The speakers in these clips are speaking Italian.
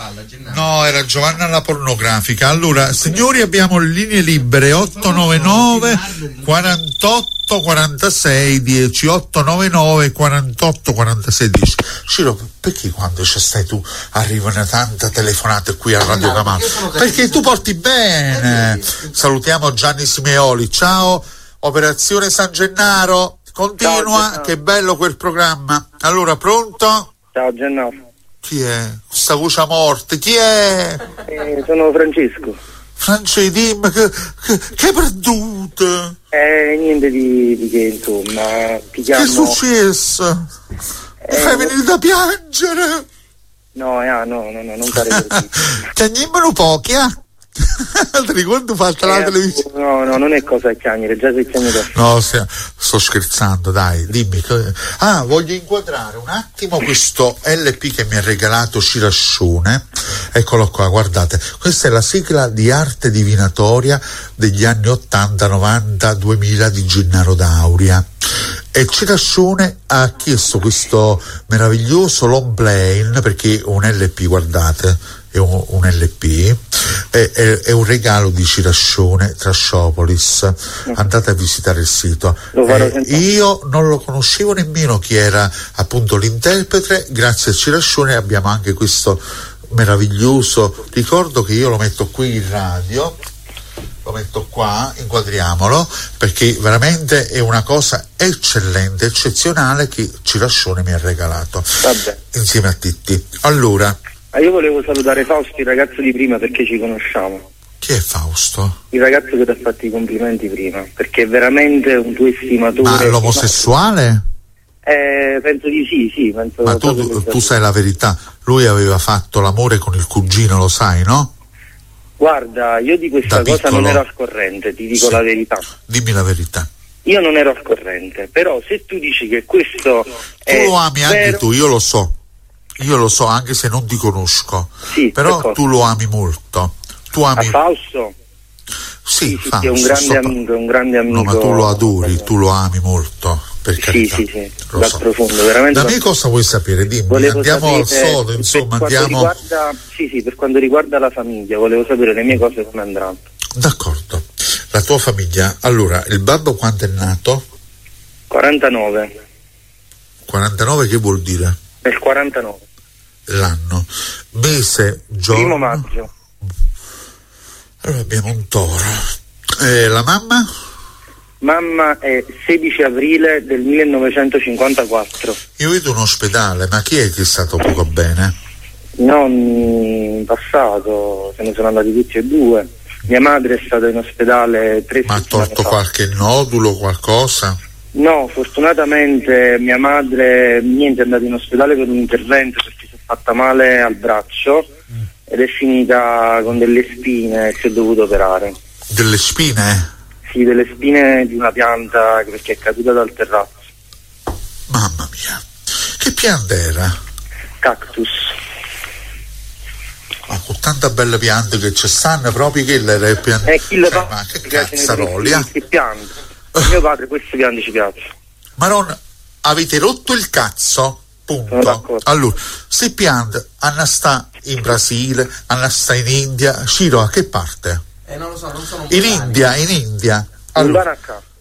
palla, Gennaro. No, era Giovanna la pornografica. Allora, signori, abbiamo linee libere 899 48 46 10, 899 48 46 10. Ciro, perché quando ci stai tu arrivano tante telefonate qui a Radio Camallo? Perché tu porti bene. Salutiamo Gianni Simeoli. Ciao, Operazione San Gennaro. Continua, ciao, che bello quel programma. Allora, pronto? Ciao Gennaro. Chi è? Questa voce a morte, chi è? Sono Francesco. Francesco, dimmi che perduto? Niente di che, insomma. Che è successo? Mi fai venire da piangere? No, non fare così. Piagnemmelo pochi, Ti ricordi fatta la televisione? No, non è cosa piangere, già sei piangere. No, sto scherzando, dai, dimmi. Voglio inquadrare un attimo questo LP che mi ha regalato Cirascione. Eccolo qua, guardate. Questa è la sigla di arte divinatoria degli anni 80, 90, 2000 di Gennaro D'Auria. E Cirascione ha chiesto questo meraviglioso long plane, perché un LP, guardate, è un LP, è un regalo di Cirascione Trasciopolis. Andate a visitare il sito. Io non lo conoscevo nemmeno chi era appunto l'interprete. Grazie a Cirascione abbiamo anche questo meraviglioso ricordo, che io lo metto qui in radio, lo metto qua, inquadriamolo, perché veramente è una cosa eccellente, eccezionale, che Cirascione mi ha regalato. Vabbè. Insieme a Titti. Allora, io volevo salutare Fausto, il ragazzo di prima, perché ci conosciamo. chi è Fausto? Il ragazzo che ti ha fatto i complimenti prima, perché è veramente un tuo estimatore. Ma l'omosessuale? Penso di sì, penso. Ma tu sai la verità, lui aveva fatto l'amore con il cugino, lo sai, no? Guarda, io di questa Da cosa piccolo. non ero al corrente, ti dico la verità. Dimmi la verità. Io non ero al corrente, però se tu dici che questo Tu lo ami anche tu, io lo so, anche se non ti conosco, sì, però tu lo ami molto. Tu ami Fausto? Sì, Fausto, è un grande amico. No, ma tu lo adori, tu lo ami molto, per carità. Sì, dal profondo, veramente. Da me cosa vuoi sapere? Dimmi, andiamo al sodo, insomma, andiamo. Per quanto riguarda la famiglia, volevo sapere le mie cose come andranno. D'accordo. La tua famiglia, allora, il babbo quando è nato? 49. 49 che vuol dire? Nel 49. L'anno. Mese, giorno? 1 maggio. Allora abbiamo un toro. La mamma? Mamma è 16 aprile del 1954. Io vedo un ospedale, ma chi è che è stato poco bene? No, in passato se ne sono andati tutti e due. Mia madre è stata in ospedale 3 settimane fa. Ma ha torto qualche nodulo, qualcosa? No, fortunatamente mia madre è andata in ospedale per un intervento perché si è fatta male al braccio ed è finita con delle spine e si è dovuto operare. Delle spine? Sì, delle spine di una pianta perché è caduta dal terrazzo. Mamma mia, che pianta era? Cactus. Ma con tanta belle piante che ci stanno proprio che le piante. Ma che cazzarolia? Che piante? Mio padre queste piante ci piacciono. Maronna, avete rotto il cazzo? Punto. Allora, se piante hanno sta in Brasile, hanno sta in India, Ciro a che parte? Non lo so, non sono in India. Allora,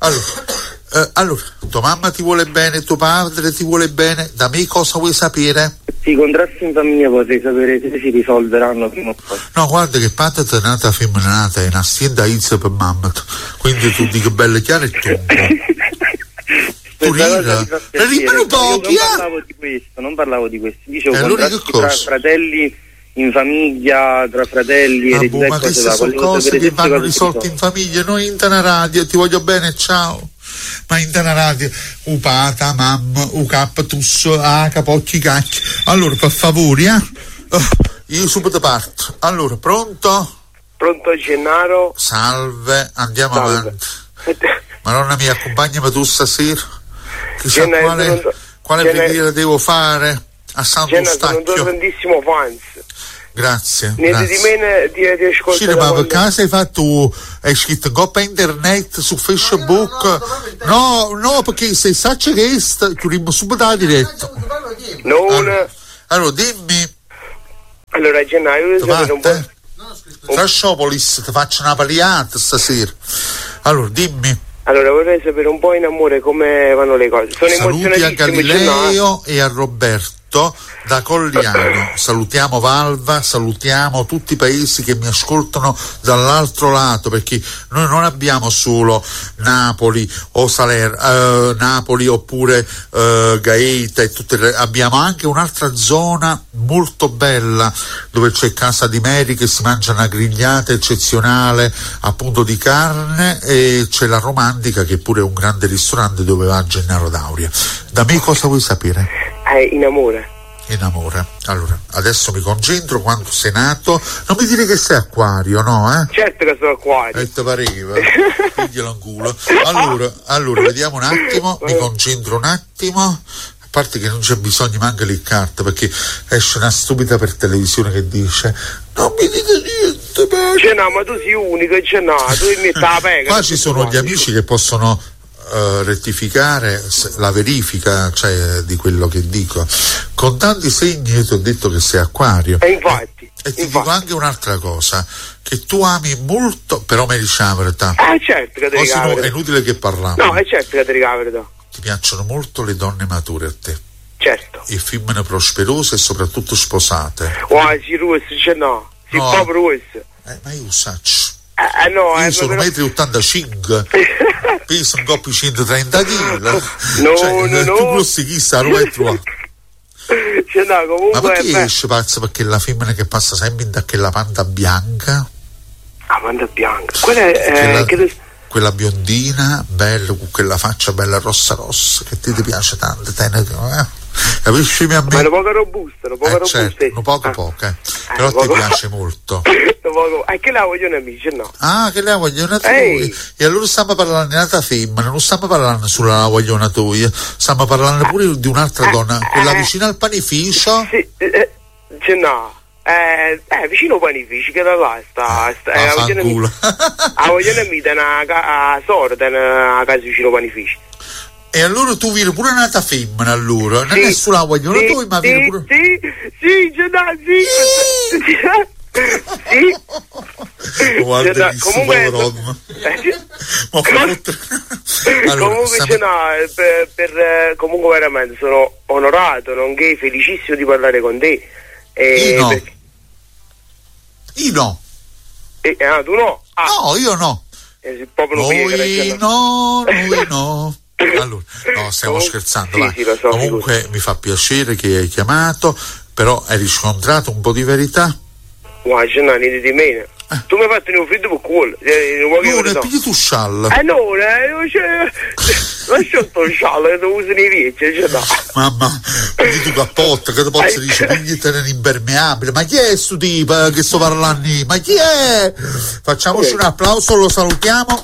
tua mamma ti vuole bene, tuo padre ti vuole bene, da me cosa vuoi sapere? I contrasti in famiglia vorrei sapere se si risolveranno prima o poi. No, guarda che patata è nata femminata, è un'azienda Izia per mamma, quindi tu dico belle chiare e tu. Tu rimane pochi, non parlavo di questo, dicevo contrasti tra fratelli in famiglia, tra fratelli e ma queste sono cose che vanno risolte in famiglia, non in tana radio, ti voglio bene, ciao. Ma in tana radio, upata, mamma, cactus, capocchi cacchi. Allora, per favore, io subito parto. Allora, pronto? Pronto Gennaro? Salve, andiamo avanti. Madonna mia, accompagnami tu stasera. Chissà quale preghiera devo fare a Santo Stacchio. Sono un grandissimo fans. Grazie. Niente di meno ti ascolto. Sì, ma per caso hai scritto in coppa internet su Facebook? No, perché se sacci che chiudiamo subito la diretta. Allora, dimmi. Allora, Gennaro, Trasciopolis, ti faccio una paliata stasera. Allora, dimmi. Allora, vorrei sapere un po' in amore come vanno le cose. Sono saluti a Galileo e a Roberto da Colliano. Salutiamo Valva, salutiamo tutti i paesi che mi ascoltano dall'altro lato, perché noi non abbiamo solo Napoli o Napoli oppure Gaeta e abbiamo anche un'altra zona molto bella dove c'è Casa di Mary, che si mangia una grigliata eccezionale appunto di carne, e c'è la Romantica, che pure è un grande ristorante dove va Gennaro D'Auria. Da me cosa vuoi sapere? In amore. In amore. Allora, adesso mi concentro. Quando sei nato, non mi dire che sei Acquario, no? Certo che sono Acquario. E te pareva? Diglielo in culo. Allora, vediamo un attimo, mi concentro un attimo. A parte che non c'è bisogno manca le carte, perché esce una stupida per televisione che dice non mi dite niente, ma tu sei unico, tu mi sta pega. Qua ci sono gli amici che possono rettificare la verifica, cioè, di quello che dico. Con tanti segni io ti ho detto che sei Acquario, e infatti dico anche un'altra cosa, che tu ami molto, però mi dici la verità. Certo che ti dico la verità. È inutile che parliamo. No, è certo che ti dico la verità. Ti piacciono molto le donne mature a te? Certo. E femmine prosperose e soprattutto sposate? Sì, russe, no. Sì, proprio russe. Ma io saccio. No, io sono 1,85 m, peso un coppo 130 kg. No. Tu grossi chissà, non è trovato. Comunque, ma perché esce pazzo? Perché la femmina che passa sempre in quella panda bianca? La panda bianca? Quella biondina, bella, con quella faccia bella rossa, che ti piace tanto, capisci? Ma è una poca robusta, certo, una poca, però ti piace molto. Che la vogliono amici, no? Che la vogliono tu. E allora stiamo parlando di un'altra femmina, non stiamo parlando solo della vogliona tua, stiamo parlando pure di un'altra donna, quella vicina al panificio. Sì, vicino al panificio, che da là sta la vogliono amica a sorda a casa vicino al panificio. E allora tu vieni pure un'altra femmina, allora non è solo la vogliono tu, ma vieni pure guarda che comunque comunque veramente sono onorato, nonché felicissimo di parlare con te. Io no. Tu no? No, io no. Noi no. Allora, no, stiamo scherzando, vai. So, comunque mi fa piacere che hai chiamato, però hai riscontrato un po' di verità? Guarda, non niente di meno. Tu mi hai fatto un freddo per culo. Non pigli tu sciallo. Lascia sto sciallo che tu usi nei viaggi, Mamma, pigli tu cappotto, che ti posso dire, pigliatene un impermeabile. Ma chi è sto tipo che sto parlando? Ma chi è? Facciamoci un applauso, lo salutiamo.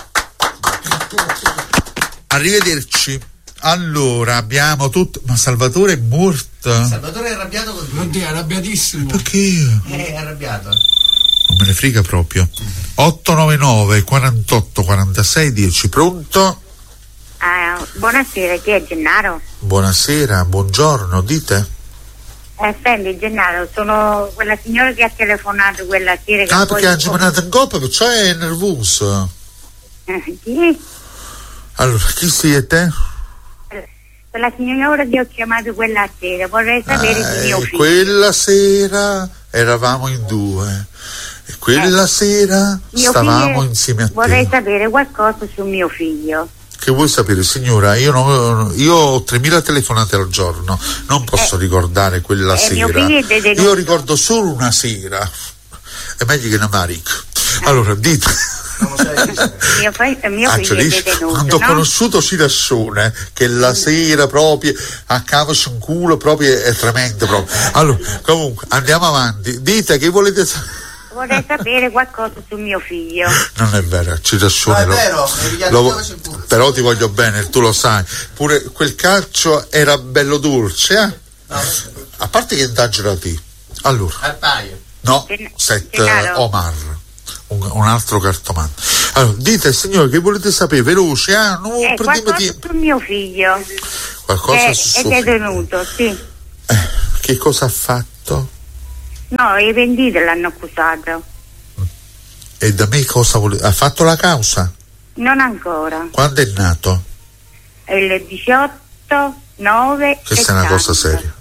Arrivederci. Allora, abbiamo tutto. Ma Salvatore è morto? Salvatore è arrabbiato con te. Oddio, è arrabbiatissimo. Perché? È arrabbiato. Non me ne frega proprio. 899 48 46 10. Pronto? Buonasera, chi è Gennaro? Buonasera, buongiorno, dite? Senti Gennaro, sono quella signora che ha telefonato quella sera che perché ha chiamato in coppa, perciò è nervoso. Chi? Allora, chi siete? Quella signora che ho chiamato quella sera, vorrei sapere di mio figlio. Quella sera eravamo in due e quella sera stavamo insieme a te. Vorrei sapere qualcosa su mio figlio. Che vuoi sapere, signora? Io ho 3.000 telefonate al giorno, non posso ricordare quella sera. Io ricordo solo una sera. È meglio che ne marico. Allora, dite. Mio figlio è detenuto, quando ho conosciuto Cirassone, che la sera proprio a capo su un culo proprio è tremendo proprio. Allora, comunque andiamo avanti, dite che volete sapere. Vorrei sapere qualcosa su mio figlio. Non è vero, Cirassone, no, è vero, però ti voglio bene, tu lo sai. Pure quel calcio era bello dolce, eh? No. A parte che indagina te. Allora, no, Omar, un altro cartomante. Allora, dite signore che volete sapere, veloce, non qualcosa su mio figlio. Qualcosa su suo figlio. È detenuto, sì. Che cosa ha fatto? No, i pentiti l'hanno accusato. E da me cosa vuole? Ha fatto la causa? Non ancora. Quando è nato? Il 18/9/70. Questa è una cosa seria.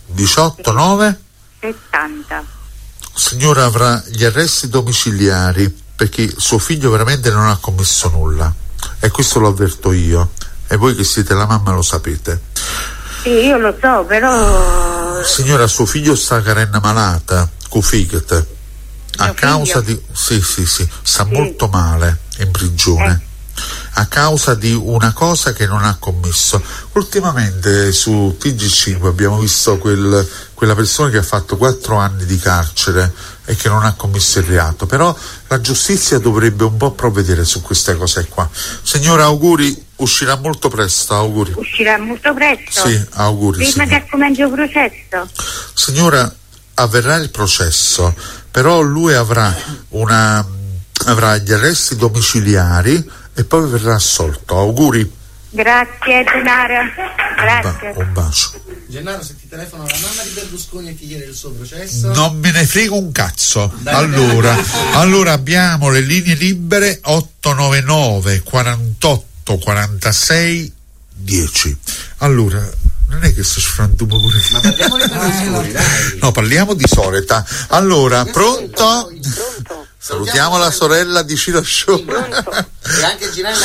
18/9/70. Signora, avrà gli arresti domiciliari perché suo figlio veramente non ha commesso nulla, e questo lo avverto io, e voi che siete la mamma lo sapete. Sì, io lo so, però... Signora, suo figlio sta a carenna malata, Cufiget, a causa di... Sì, sta molto male in prigione, a causa di una cosa che non ha commesso. Ultimamente su TG5 abbiamo visto quella persona che ha fatto 4 anni di carcere e che non ha commesso il reato, però la giustizia dovrebbe un po' provvedere su queste cose qua. Signora, auguri, uscirà molto presto, auguri. Uscirà molto presto? Sì, auguri. Prima che cominci il processo? Signora, avverrà il processo, però lui avrà gli arresti domiciliari e poi verrà assolto. Auguri. Grazie Gennaro, grazie. Un bacio. Gennaro, se ti telefona la mamma di Berlusconi e ti chiede il suo processo, non me ne frego un cazzo. Allora abbiamo le linee libere 899 48 46 10. Allora, non è che sto sfrantumo pure. Ma parliamo di Berlusconi, dai. No, parliamo di Soreta. Allora, pronto? Salutiamo la sorella di Cirascione. E anche Ginella.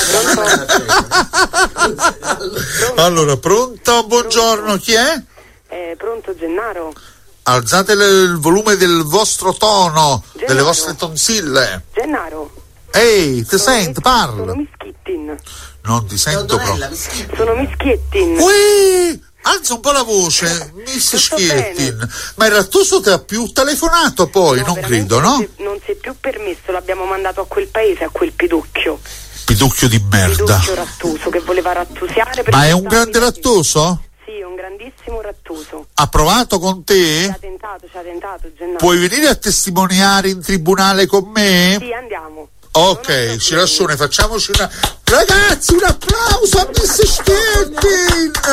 Allora, pronto? Buongiorno, chi è? Pronto, Gennaro? Alzate il volume del vostro tono, Gennaro. delle vostre tonsille. Gennaro? Ehi, ti sento, parla. Sono Mischittin. Non ti sento proprio. Sono Mischittin. Ui! Alza un po' la voce, Miss Schiettin. Ma il Rattoso ti ha più telefonato poi, No, non credo, no? Non si è più permesso, l'abbiamo mandato a quel paese, a quel Piducchio. Piducchio di merda. Piducchio Rattuso, che voleva rattusiare. Ma è un grande Rattoso? Sì, un grandissimo Rattuso. Ha provato con te? Ci ha tentato, Gennaro. Puoi venire a testimoniare in tribunale con me? Sì, andiamo. Ok, Cirascione, facciamoci una... Ragazzi, un applauso a Miss Schiettin! Ci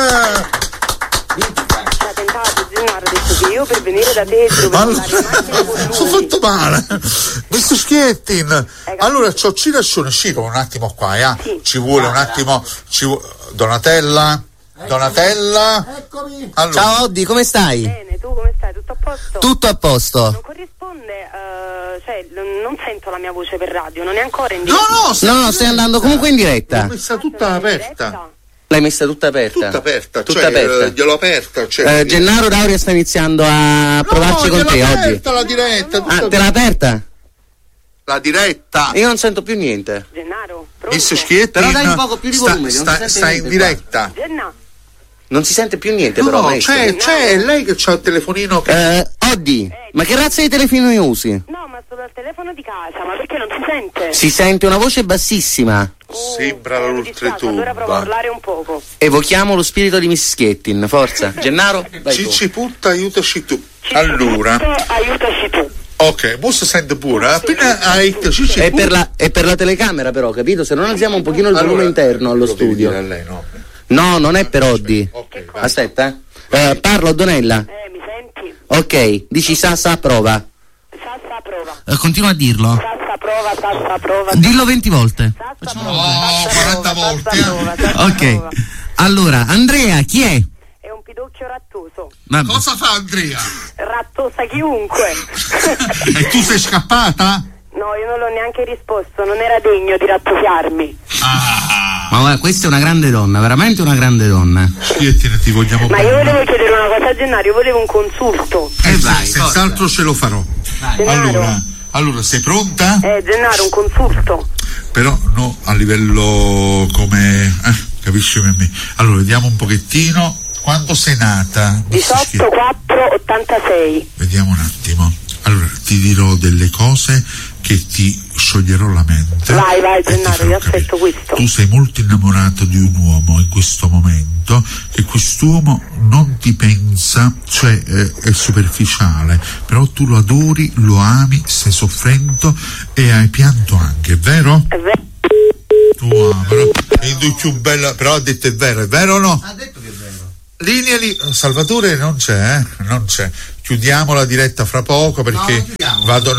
ha tentato, Gennaro, ha detto che io per venire da te dovevo andare in macchina con lui. Sono fatto male. Mr. Schiettin, allora c'ho Cirascione, Ciro un attimo qua, Sì. ci vuole un attimo, Donatella? Eccomi. Allora. Ciao Oddi, come stai? Bene, tu come stai? Tutto a posto? Tutto a posto. Non corrisponde, non sento la mia voce per radio, non è ancora in diretta. No, stai andando comunque in diretta. L'ho messa tutta aperta. L'hai messa tutta aperta? Tutta aperta, gliel'ho aperta. Gennaro Dauria sta iniziando a provarci con te oggi. La diretta. Te l'ha aperta? La diretta. Io non sento più niente. Gennaro, pronto? Miss Schiettin, Però dai un poco più di volume, sta in diretta. Gennaro. Non si sente più niente, però. No, c'è lei che c'ha il telefonino che... Oddi, ma che razza di telefono usi? No, ma sto dal telefono di casa, ma perché non si sente? Si sente una voce bassissima. Sembra l'oltretomba. Allora provo a parlare un poco. Evochiamo lo spirito di Miss Schiettin, forza. Gennaro, vai tu. Cicci putta, aiutaci tu. Allora, aiutaci tu. ok, mo si sente pure. Appena hai Cicci È per la telecamera però, capito? Se non alziamo un pochino il volume interno allo studio. A lei, no? No, non è per Oddi. Ok, vai. Aspetta. Parlo, Donella. Mi senti? Ok, dici Sassa prova. Sassa prova. Continua a dirlo. Sassa prova. Dillo 20 volte. Sassa Oh, 40 volte. Ok. Allora, Andrea, chi è? È un Piducchio rattoso. Cosa fa Andrea? Rattosa chiunque. E tu sei scappata? No, io non l'ho neanche risposto, non era degno di rattosiarmi. Ma guarda, questa è una grande donna, veramente una grande donna. Schiettin, ti vogliamo Ma io volevo chiedere una cosa a Gennaro, io volevo un consulto. vai, senz'altro ce lo farò. Allora, sei pronta? Gennaro, un consulto. Però no, a livello come... capisci per me? Allora, vediamo un pochettino. Quando sei nata? 18/4/86. Vediamo un attimo. Allora, ti dirò delle cose che ti scioglierò la mente. Vai, Gennaro, io aspetto questo. Tu sei molto innamorato di un uomo in questo momento, e quest'uomo non ti pensa, cioè è superficiale, però tu lo adori, lo ami, sei soffrendo e hai pianto anche, vero? È vero. Però è più bella, però ha detto è vero o no? Ha detto che è vero. Linea lì, Salvatore non c'è, non c'è. chiudiamo la diretta fra poco perché vado.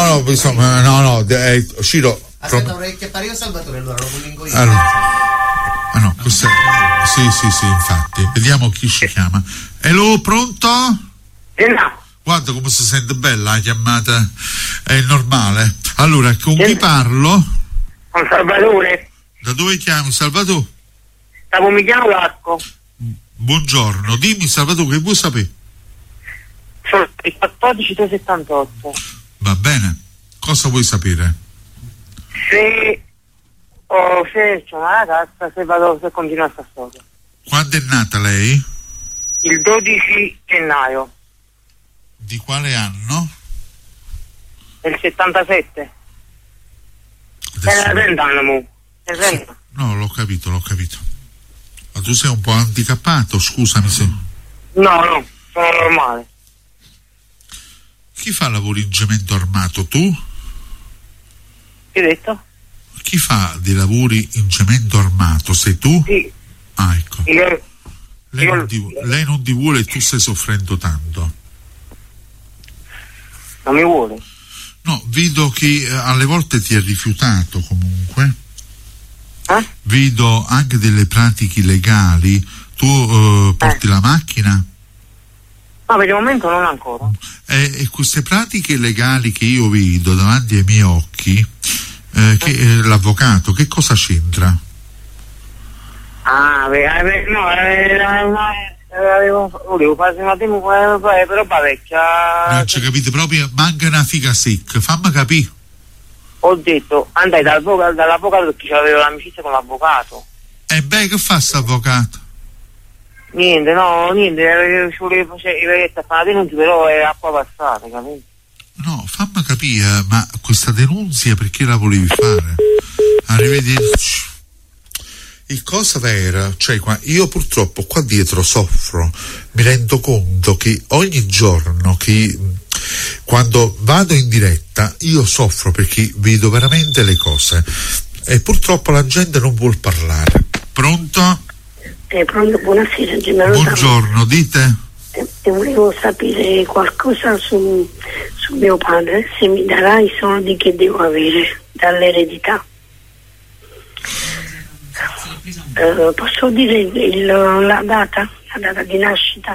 Ciro. Aspetta, vorrei chiappare io Salvatore, allora lo convinco io. No, questo sì, infatti. Vediamo chi ci chiama. Hello, pronto? Guarda come si sente bella la chiamata, è normale. Allora, con chi parlo? Con Salvatore. Da dove chiami, Salvatore? Mi chiamo Vasco. Buongiorno, dimmi Salvatore, che vuoi sapere? Sono il 14378. Va bene, cosa vuoi sapere? Se c'è una ragazza, se continua questa storia. Quando è nata lei? Il 12 gennaio. Di quale anno? Del 77. Era 30 anni. No, l'ho capito. Ma tu sei un po' handicappato, scusami se. No, sono normale. Chi fa lavori in cemento armato, tu? Che hai detto? Chi fa dei lavori in cemento armato? Sei tu? Sì. Ah, ecco. Lei non ti vuole e tu stai soffrendo tanto. Non mi vuole? No, vedo che alle volte ti è rifiutato comunque. Vedo anche delle pratiche legali. Tu porti la macchina? No, per il momento non ancora. E queste pratiche legali che io vedo davanti ai miei occhi, l'avvocato, che cosa c'entra? Volevo fare un attimo per roba vecchia. Non ci capite proprio, manca una figa secca, fammi capire. Ho detto, andai dall'avvocato perché avevo l'amicizia con l'avvocato. E beh, che fa sto avvocato? Niente, ci volevo fare una denuncia, però è acqua passata, capito? No, fammi capire, ma questa denunzia perché la volevi fare? Arrivederci. Il cosa vera, cioè io purtroppo qua dietro soffro, mi rendo conto che ogni giorno quando vado in diretta io soffro perché vedo veramente le cose e purtroppo la gente non vuol parlare. Pronto? Pronto, buonasera Gennaro. Buongiorno, dite? Volevo sapere qualcosa su mio padre, se mi darà i soldi che devo avere dall'eredità. Posso dire la data di nascita?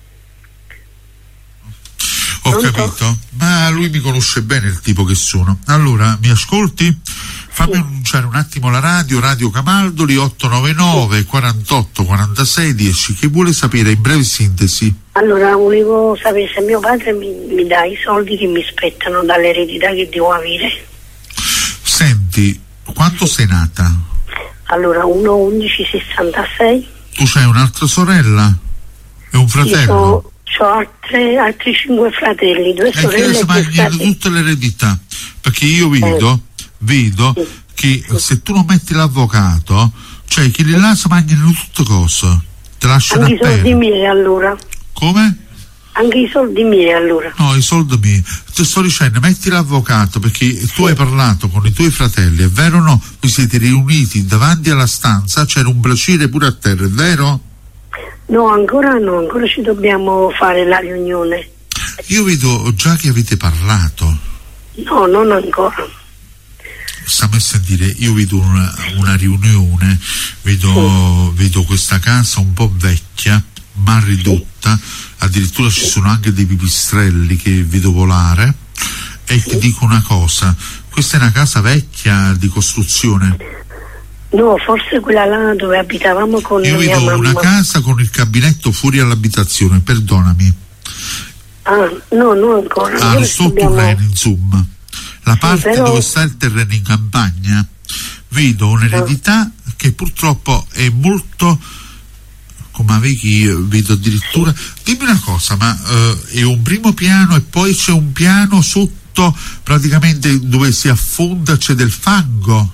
Ho capito, ma lui mi conosce bene il tipo che sono. Allora, mi ascolti? Fammi annunciare un attimo la Radio Camaldoli 899 48 46 10, che vuole sapere in breve sintesi. Allora, volevo sapere se mio padre mi dà i soldi che mi spettano dall'eredità che devo avere. Senti, quando sei nata? Allora, 1-11-66. Tu c'hai un'altra sorella? E un fratello? Ho altri 5 fratelli, 2 sorelle. E che si mangiano tutte le eredità? Perché io vedo che se tu non metti l'avvocato, cioè che là si mangiano tutte cose. Te lasciano anche i soldi miei allora. Come? Anche i soldi miei allora. No, i soldi miei. Ti sto dicendo, metti l'avvocato perché tu hai parlato con i tuoi fratelli, è vero o no? Vi siete riuniti davanti alla stanza, c'era un bracile pure a terra, è vero? No, ancora ci dobbiamo fare la riunione. Io vedo già che avete parlato. No, non ancora. Stiamo a sentire, io vedo una riunione, vedo questa casa un po' vecchia, mal ridotta, addirittura ci sono anche dei pipistrelli che vedo volare, e ti dico una cosa, questa è una casa vecchia di costruzione? No, forse quella là dove abitavamo con mia mamma. Io vedo una casa con il cabinetto fuori all'abitazione, perdonami. No, non ancora. Sul terreno, insomma. La parte dove sta il terreno in campagna, vedo un'eredità che purtroppo è molto, come avevi, vedo addirittura. Dimmi una cosa, ma è un primo piano e poi c'è un piano sotto, praticamente dove si affonda, c'è del fango?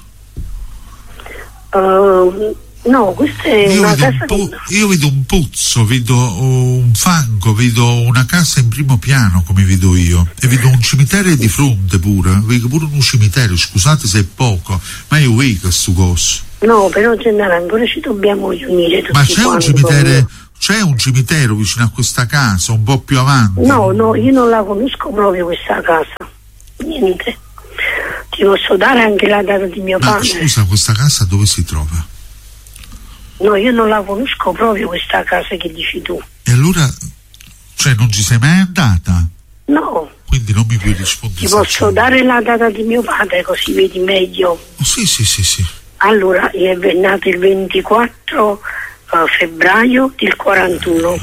No, questa è una casa io vedo un pozzo, vedo un fango, vedo una casa in primo piano come vedo io, e vedo un cimitero di fronte vedo pure un cimitero, scusate se è poco, ma io vedo questo coso. No, però Gennaro, ancora ci dobbiamo riunire tutti. Ma c'è un C'è un cimitero vicino a questa casa, un po' più avanti? No, io non la conosco proprio questa casa. Niente. Ti posso dare anche la data di mio padre. Scusa, questa casa dove si trova? No, io non la conosco proprio questa casa che dici tu. E allora, cioè, non ci sei mai andata? No. Quindi non mi puoi rispondere. Ti posso dare la data di mio padre così vedi meglio? Sì. Allora, è nato il 24 febbraio del 41.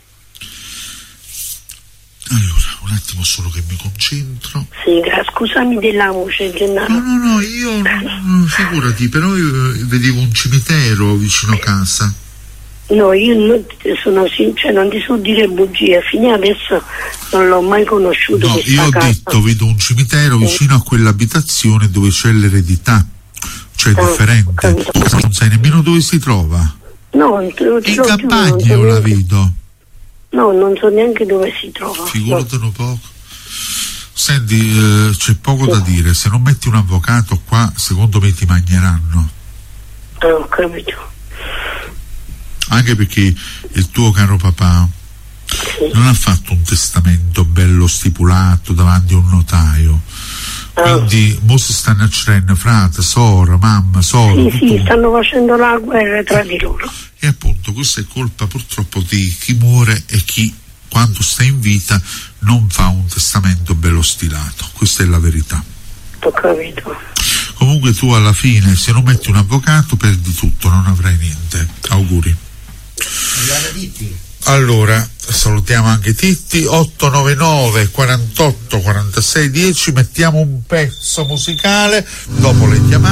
Allora, un attimo solo che mi concentro. Sì, scusami della voce, Gennaro. No, io figurati, però io vedevo un cimitero vicino casa. No, io sono sincero, non ti so dire bugie, fino adesso non l'ho mai conosciuto. No, io ho detto, vedo un cimitero vicino a quell'abitazione dove c'è l'eredità, cioè differente. Non sai nemmeno dove si trova. No, in campagna io la vedo. No, non so neanche dove si trova. Figuratelo poco. Senti, c'è poco da dire. Se non metti un avvocato qua, secondo me ti magneranno. Ho capito. Anche perché il tuo caro papà non ha fatto un testamento bello stipulato davanti a un notaio. Quindi mo si stanno accendendo frate, sora, mamma, sora. Sì, stanno facendo la guerra tra di loro. E appunto questa è colpa purtroppo di chi muore e chi quando sta in vita non fa un testamento bello stilato. Questa è la verità. Ho capito. Comunque tu alla fine, se non metti un avvocato, perdi tutto, non avrai niente. Auguri. Allora, salutiamo anche Titti. 899 48 46 10, mettiamo un pezzo musicale dopo le chiamate.